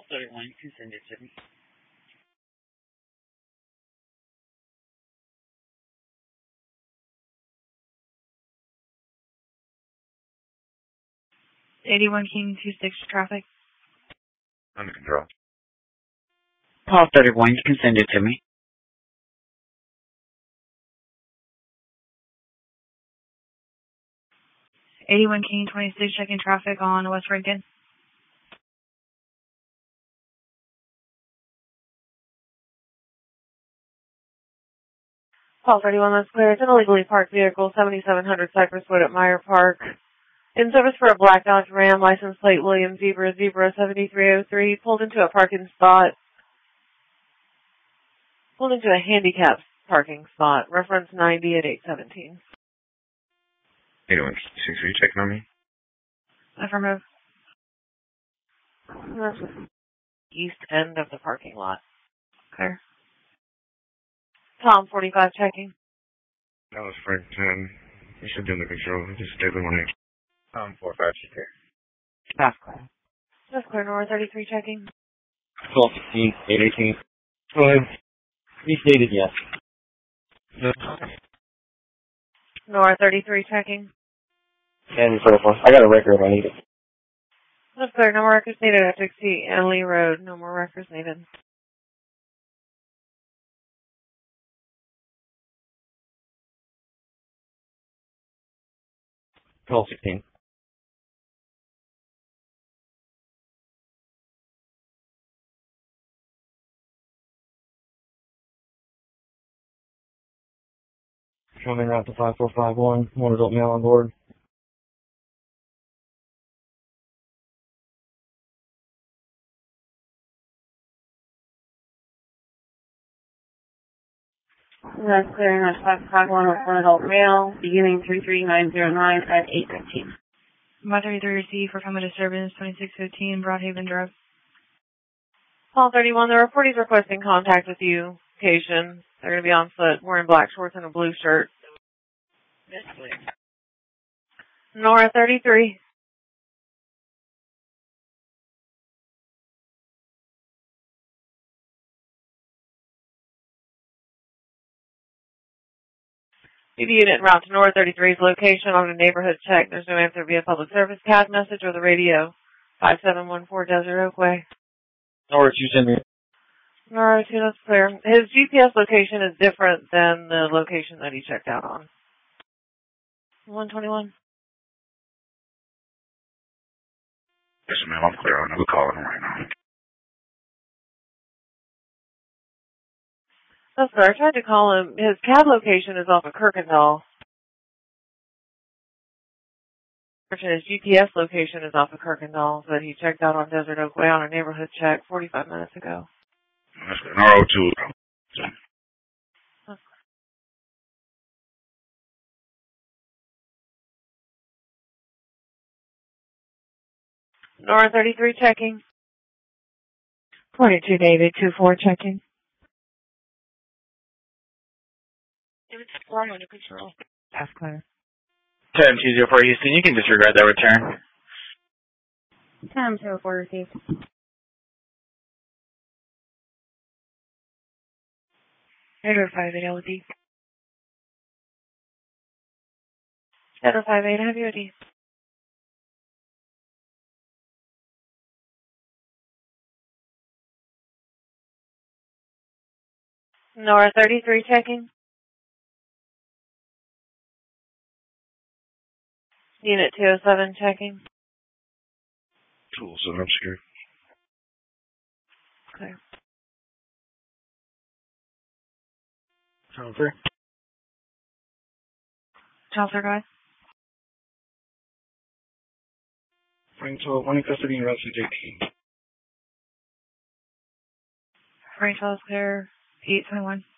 31, you can send it to me. '81 King 26 traffic. Under control. Paul 31, you can send it to me. '81 King 26 checking traffic on West Rankin. Paul 31, that's clear. It's an illegally parked vehicle, 7700 Cypress Wood at Meyer Park. In service for a black Dodge Ram, license plate William Zebra 7303, pulled into a parking spot. Pulled into a handicapped parking spot. Reference 90 at 817. 81, 6, are you checking on me? Affirmative. That's the east end of the parking lot. Clear. Tom 45 checking. That was Frank 10. You should be under control. Just stay the one. Tom 45 checker. That's clear. That's clear. Nora 33 checking. 12:15, 8:18. Go ahead. Restated yes. Nora 33 checking. And for I got a record if I need it. That's clear. No more records needed at Dixie and Lee Road. No more records needed. $12:16. Coming out to 5451. One adult male on board. That's clear. That's 551 with one adult male. Beginning 33909 at 8:15. My 33 received for common disturbance 2615 Broadhaven Drive. Paul 31, the report is requesting contact with you. Location. They're going to be on foot, wearing black shorts and a blue shirt. That's clear. Nora 33. BB unit en route to Nora 33's location on a neighborhood check. There's no answer via public service CAD message or the radio. 5714 Desert Oak Way. Nora 2 send me. Nora 2, that's clear. His GPS location is different than the location that he checked out on. 121. Yes, ma'am, I'm clear on it. We're calling him right now. That's clear. I tried to call him. His CAD location is off of Kirkendall. His GPS location is off of Kirkendall, but he checked out on Desert Oak Way on a neighborhood check 45 minutes ago. That's good. R02. Nora 33 checking. 42 David 24 checking. David 4, I'm under control. That's clear. 10204 Houston, you can disregard that return. 10204 received. Shadow 58 LD. Shadow 58, have you OD? Nora 33 checking. Unit 207 checking. 207, I'm scared. Clear. Over. Chaucer, guys. Frank 12, one in custody and Ralphie JT. Frank, is clear. 821.